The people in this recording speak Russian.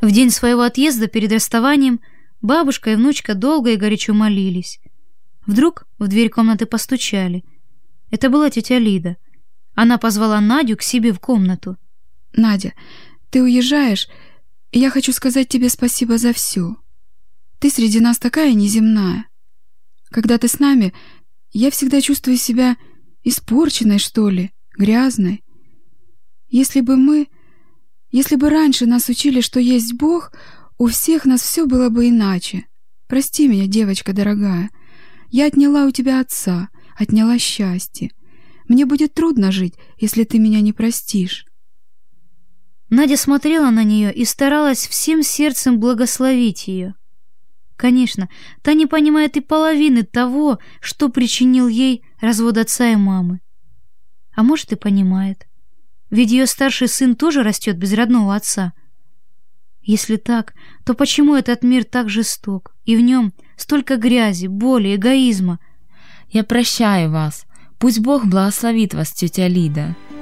В день своего отъезда перед расставанием бабушка и внучка долго и горячо молились. Вдруг в дверь комнаты постучали. Это была тетя Лида. Она позвала Надю к себе в комнату. «Надя, ты уезжаешь, и я хочу сказать тебе спасибо за все. Ты среди нас такая неземная. Когда ты с нами, я всегда чувствую себя испорченной, что ли, грязной. Если бы раньше нас учили, что есть Бог, у всех нас все было бы иначе. Прости меня, девочка дорогая. Я отняла у тебя отца, отняла счастье. Мне будет трудно жить, если ты меня не простишь». Надя смотрела на нее и старалась всем сердцем благословить ее. Конечно, та не понимает и половины того, что причинил ей развод отца и мамы. А может, и понимает. Ведь ее старший сын тоже растет без родного отца. Если так, то почему этот мир так жесток, и в нем столько грязи, боли, эгоизма? Я прощаю вас. Пусть Бог благословит вас, тетя Лида.